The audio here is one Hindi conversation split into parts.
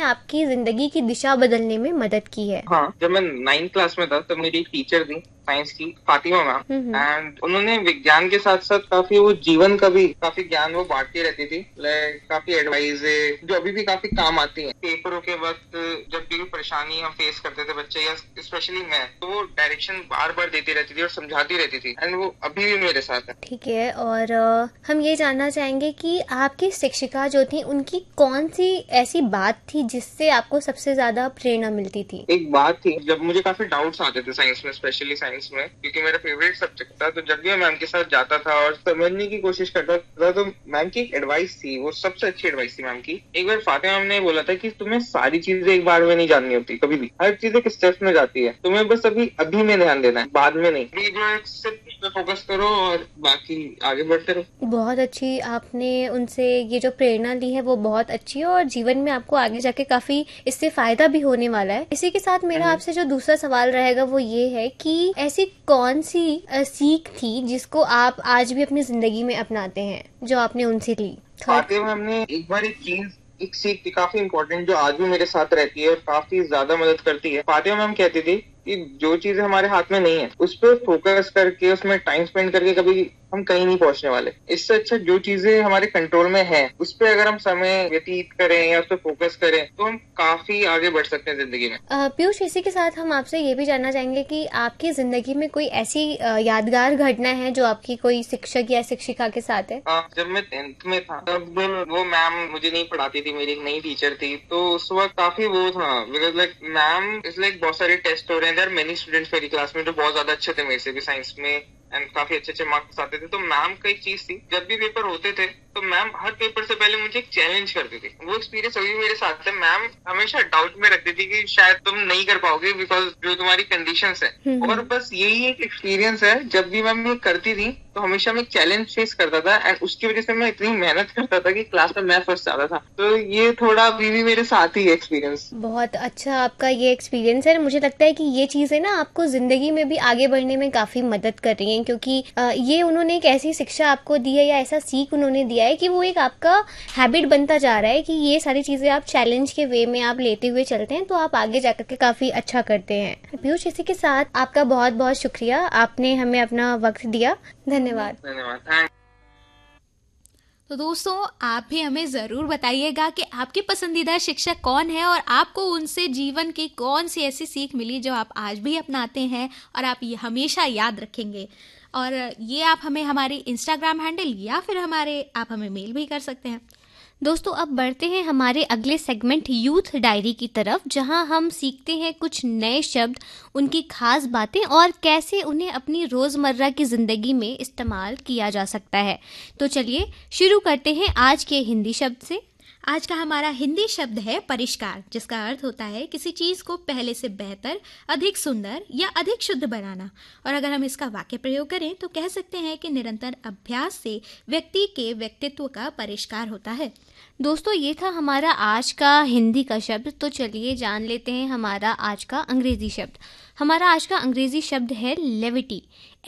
आपकी जिंदगी की दिशा बदलने में मदद की है? हाँ, जब मैं 9th क्लास में था तब मेरी एक टीचर थी साइंस की, फातिमा मैम। एंड उन्होंने विज्ञान के साथ साथ काफी वो जीवन का भी काफी ज्ञान वो बांटती रहती थी। लाइक काफी एडवाइस जो अभी भी काफी काम आती है पेपरों के वक्त। जब भी परेशानी हम फेस करते थे बच्चे या स्पेशली मैं, तो वो डायरेक्शन बार बार देती रहती थी और समझाती रहती थी। एंड वो अभी भी मेरे साथ है। ठीक है। और हम ये जानना चाहेंगे कि आपकी शिक्षिका जो थी उनकी कौन सी ऐसी बात थी जिससे आपको सबसे ज्यादा प्रेरणा मिलती थी? एक बात थी, जब मुझे काफी डाउट्स आते थे साइंस में, स्पेशली साइंस में, क्योंकि मेरा फेवरेट सब्जेक्ट था, तो जब भी मैं मैम के साथ जाता था और समझने की कोशिश करता था, तो मैम की एक एडवाइस थी, वो सबसे अच्छी एडवाइस थी मैम की। एक बार फातिमा मैम ने बोला था कि तुम्हें सारी चीजें एक बार में नहीं जाननी होती, कभी भी हर चीज एक स्टेप में जाती है, तुम्हें बस अभी में ध्यान देना है, बाद में नहीं। अभी जो है सिर्फ पे फोकस करो और बाकी आगे बढ़ते रहो। बहुत अच्छी, आपने उनसे ये जो प्रेरणा ली है वो बहुत अच्छी है और जीवन में आपको आगे जाके काफी इससे फायदा भी होने वाला है। इसी के साथ मेरा आपसे जो दूसरा सवाल रहेगा वो ये है कि ऐसी कौन सी सीख थी जिसको आप आज भी अपनी जिंदगी में अपनाते हैं, जो आपने उनसे ली? फातिमा मैम ने एक बार एक चीज, एक सीख थी काफी इंपॉर्टेंट, जो आज भी मेरे साथ रहती है और काफी ज्यादा मदद करती है। फातिमा मैम कहती थी कि जो चीजें हमारे हाथ में नहीं है उस पर फोकस करके, उसमें टाइम स्पेंड करके कभी हम कहीं नहीं पहुंचने वाले। इससे अच्छा जो चीजें हमारे कंट्रोल में है उस पर अगर हम समय व्यतीत करें या उस पर फोकस करें तो हम काफी आगे बढ़ सकते हैं जिंदगी में। पीयूष, इसी के साथ हम आपसे ये भी जानना चाहेंगे कि आपकी जिंदगी में कोई ऐसी यादगार घटना है जो आपकी कोई शिक्षक या शिक्षिका के साथ है? जब मैं 10th में था तब वो मैम मुझे नहीं पढ़ाती थी, मेरी एक नई टीचर थी, तो उस वक्त काफी वो था, because like ma'am is like बहुत सारे टेस्ट हो रहे हैं, देयर मेनी स्टूडेंट्स मेरी क्लास में जो बहुत ज्यादा अच्छे थे मेरे से भी साइंस में, एंड काफी अच्छे अच्छे मार्क्स आते थे। तो मैम का एक चीज थी, जब भी पेपर होते थे तो मैम हर पेपर से पहले मुझे एक चैलेंज करती थी। वो एक्सपीरियंस अभी मेरे साथ है। मैम हमेशा डाउट में रखती थी कि शायद तुम नहीं कर पाओगे बिकॉज जो तुम्हारी कंडीशंस है। और बस यही एक एक्सपीरियंस है, जब भी मैम ये करती थी तो हमेशा मैं एक चैलेंज फेस करता था एंड उसकी वजह से मैं इतनी मेहनत करता था कि क्लास में मैं फर्स्ट आता था। तो ये थोड़ा अभी भी मेरे साथ ही एक्सपीरियंस। बहुत अच्छा आपका ये एक्सपीरियंस है। मुझे लगता है कि ये चीजें ना आपको जिंदगी में भी आगे बढ़ने में काफी मदद कर रही हैं, क्योंकि ये उन्होंने एक ऐसी शिक्षा आपको दी है या ऐसा सीख उन्होंने दिया है कि वो एक आपका हैबिट बनता जा रहा है कि ये सारी चीजें आप चैलेंज के वे में आप लेते हुए चलते हैं तो आप आगे जाकर के काफी अच्छा करते हैं। पीयूष, इसी के साथ आपका बहुत बहुत शुक्रिया, आपने हमें अपना वक्त दिया। धन्यवाद। धन्यवाद। तो दोस्तों, आप भी हमें ज़रूर बताइएगा कि आपके पसंदीदा शिक्षक कौन है और आपको उनसे जीवन की कौन सी ऐसी सीख मिली जो आप आज भी अपनाते हैं और आप ये हमेशा याद रखेंगे। और ये आप हमें हमारे इंस्टाग्राम हैंडल या फिर आप हमें मेल भी कर सकते हैं। दोस्तों, अब बढ़ते हैं हमारे अगले सेगमेंट यूथ डायरी की तरफ, जहां हम सीखते हैं कुछ नए शब्द, उनकी खास बातें और कैसे उन्हें अपनी रोज़मर्रा की ज़िंदगी में इस्तेमाल किया जा सकता है। तो चलिए शुरू करते हैं आज के हिंदी शब्द से। आज का हमारा हिंदी शब्द है परिष्कार, जिसका अर्थ होता है किसी चीज़ को पहले से बेहतर, अधिक सुंदर या अधिक शुद्ध बनाना। और अगर हम इसका वाक्य प्रयोग करें तो कह सकते हैं कि निरंतर अभ्यास से व्यक्ति के व्यक्तित्व का परिष्कार होता है। दोस्तों, ये था हमारा आज का हिंदी का शब्द। तो चलिए जान लेते हैं हमारा आज का अंग्रेजी शब्द। हमारा आज का अंग्रेजी शब्द है levity.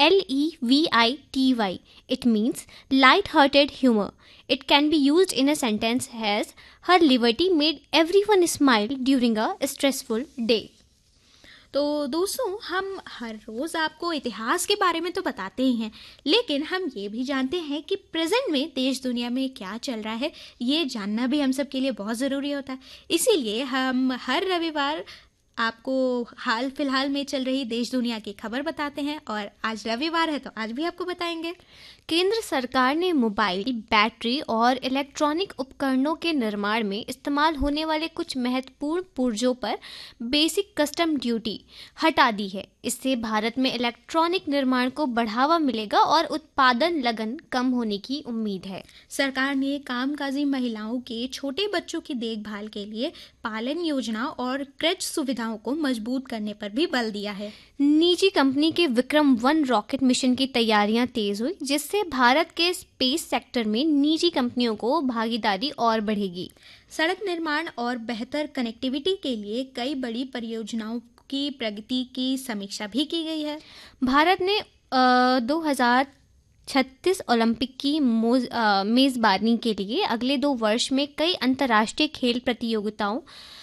LEVITY। It means light-hearted humor. It can be used in a sentence as her levity made everyone smile during a stressful day. तो दोस्तों, हम हर रोज़ आपको इतिहास के बारे में तो बताते ही हैं, लेकिन हम ये भी जानते हैं कि प्रेजेंट में देश दुनिया में क्या चल रहा है, ये जानना भी हम सब के लिए बहुत ज़रूरी होता है। इसीलिए हम हर रविवार आपको हाल फिलहाल में चल रही देश दुनिया की खबर बताते हैं और आज रविवार है तो आज भी आपको बताएंगे। केंद्र सरकार ने मोबाइल, बैटरी और इलेक्ट्रॉनिक उपकरणों के निर्माण में इस्तेमाल होने वाले कुछ महत्वपूर्ण पुर्जों पर बेसिक कस्टम ड्यूटी हटा दी है। इससे भारत में इलेक्ट्रॉनिक निर्माण को बढ़ावा मिलेगा और उत्पादन लगन कम होने की उम्मीद है। सरकार ने कामकाजी महिलाओं के छोटे बच्चों की देखभाल के लिए पालन योजना और क्रेच सुविधाओं को मजबूत करने पर भी बल दिया है। निजी कंपनी के विक्रम-1 रॉकेट मिशन की तैयारियां तेज हुई, जिससे भारत के स्पेस सेक्टर में निजी कंपनियों को भागीदारी और बढ़ेगी। सड़क निर्माण और बेहतर कनेक्टिविटी के लिए कई बड़ी परियोजनाओं की प्रगति की समीक्षा भी की गई है। भारत ने 2036 ओलंपिक की मेजबानी के लिए अगले 2 वर्ष में कई अंतर्राष्ट्रीय खेल प्रतियोगिताओं